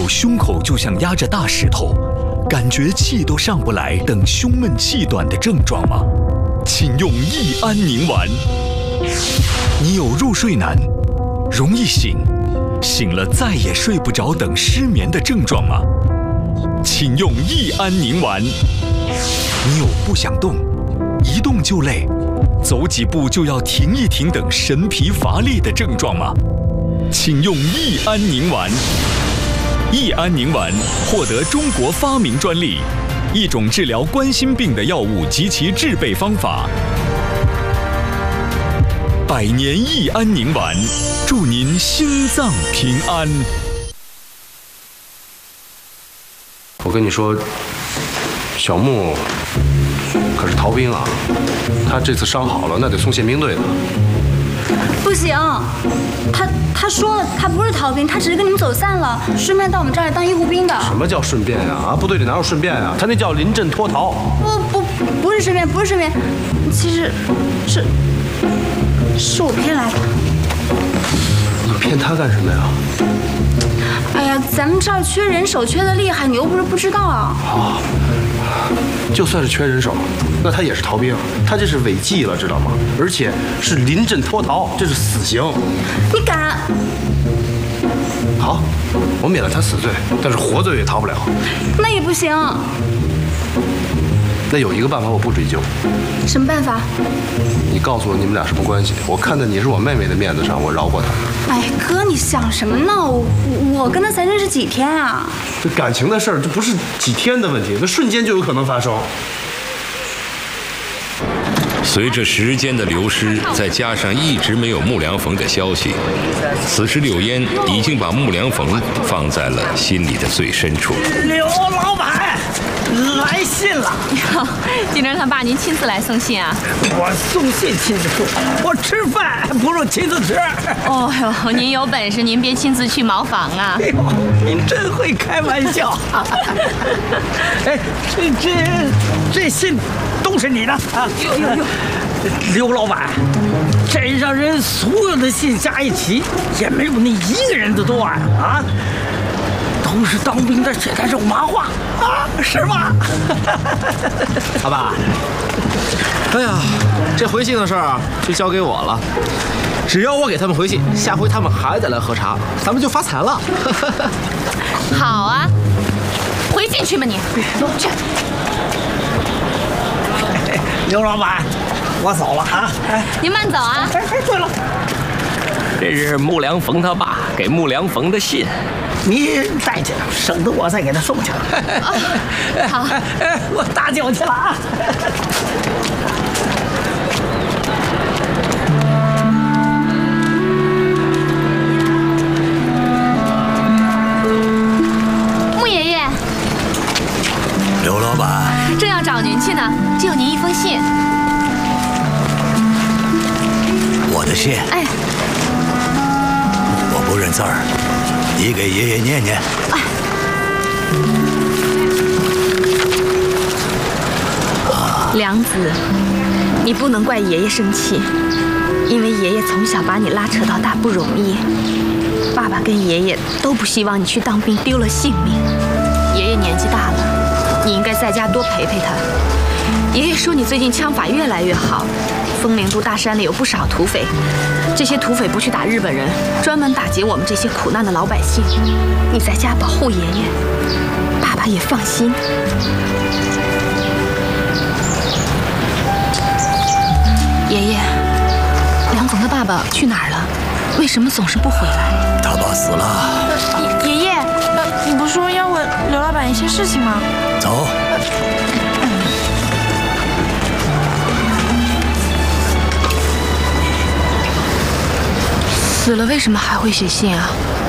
胸口就像压着大石头，感觉气都上不来等胸闷气短的症状吗？请用益安宁丸。你有入睡难、容易醒、醒了再也睡不着等失眠的症状吗？请用益安宁丸。你有不想动、一动就累、走几步就要停一停等神疲乏力的症状吗？请用益安宁丸。益安宁丸获得中国发明专利，一种治疗冠心病的药物及其制备方法。百年益安宁丸，祝您心脏平安。 我跟你说，小木可是逃兵啊，他这次伤好了，那得送宪兵队的。 不行，他说了，他不是逃兵，他只是跟你们走散了，顺便到我们这儿来当医护兵的。 什么叫顺便呀？啊，部队里哪有顺便呀？他那叫临阵脱逃。 不是顺便，不是顺便，其实是我骗来的。 你骗他干什么呀？ 哎呀，咱们这儿缺人手，缺的厉害，你又不是不知道啊。 啊，就算是缺人手，那他也是逃兵，他这是违纪了，知道吗？而且是临阵脱逃，这是死刑。 你敢？ 好，我免了他死罪，但是活罪也逃不了。 那也不行。 那有一个办法，我不追究。 什么办法？ 你告诉我你们俩什么关系？我看在你是我妹妹的面子上，我饶过她。 哎，哥，你想什么呢？我跟他才认识几天啊？ 这感情的事儿，这不是几天的问题，那瞬间就有可能发生。 随着时间的流失，再加上一直没有穆良逢的消息，此时柳烟已经把穆良逢放在了心里的最深处。 刘老板来信了。 今儿他爸您亲自来送信啊？ 我送信亲自送，我吃饭不如亲自吃。 哦哟，您有本事您别亲自去茅房啊！ 哎呦，您真会开玩笑。哎，这信都是你的啊！哟，刘老板，镇上人所有的信加一起，也没有你一个人的多啊！都是当兵的写的肉麻话啊，是吗？ 老爸，哎呀，这回信的事儿就交给我了。只要我给他们回信，下回他们还得来喝茶，咱们就发财了。 好啊，回信去吧你。去。 刘老板，我走了啊！ 您慢走啊！ 哎，对了， 这是穆良逢他爸给穆良逢的信， 你带去，省得我再给他送去了。 好， 我打酒去了啊！ 穆爷爷， 刘老板， 正要找您去呢，只有您一封信。 我的信， 哎， 我不认字儿，你给爷爷念念。 哎，良子，你不能怪爷爷生气，因为爷爷从小把你拉扯到大不容易，爸爸跟爷爷都不希望你去当兵丢了性命。爷爷年纪大了，你应该在家多陪陪他。爷爷说你最近枪法越来越好，枫林渡大山里有不少土匪，这些土匪不去打日本人，专门打劫我们这些苦难的老百姓。你在家保护爷爷，爸爸也放心。爷爷，梁总的爸爸去哪儿了？为什么总是不回来？ 他爸死了。 爷爷，你不是说要问刘老板一些事情吗？ 走。 死了为什么还会写信啊？